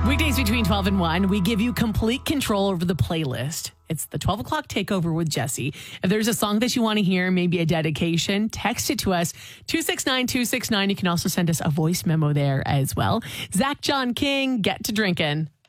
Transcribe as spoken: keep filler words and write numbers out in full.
Weekdays between twelve and one, we give you complete control over the playlist. It's the twelve o'clock takeover with Jesse. If there's a song that you want to hear, maybe a dedication, text it to us, two six nine two six nine. You can also send us a voice memo there as well. Zach John King, get to drinking.